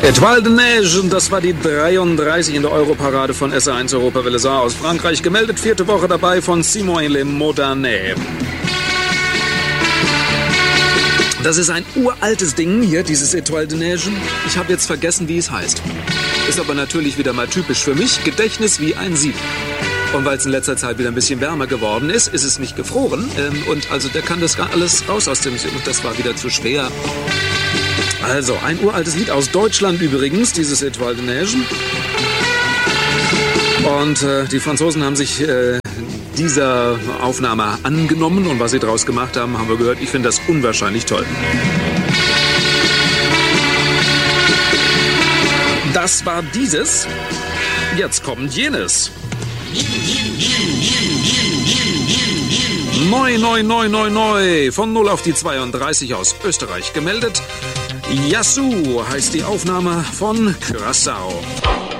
Étoile de Neige, das war die 33 in der Europarade von SA1 Europawelle Saar aus Frankreich. Gemeldet, 4. Woche dabei von Simon Le Modernais. Das ist ein uraltes Ding hier, dieses Étoile de Neige. Ich habe jetzt vergessen, wie es heißt. Ist aber natürlich wieder mal typisch für mich. Gedächtnis wie ein Sieb. Und weil es in letzter Zeit wieder ein bisschen wärmer geworden ist, ist es nicht gefroren. Und also der kann das gar alles raus aus dem... Und das war wieder zu schwer. Also, ein uraltes Lied aus Deutschland übrigens, dieses Étoile de Neige. Und die Franzosen haben sich dieser Aufnahme angenommen. Und was sie daraus gemacht haben, haben wir gehört. Ich finde das unwahrscheinlich toll. Das war dieses. Jetzt kommt jenes. Neu. Von 0 auf die 32 aus Österreich gemeldet. Yassou heißt die Aufnahme von Curaçao.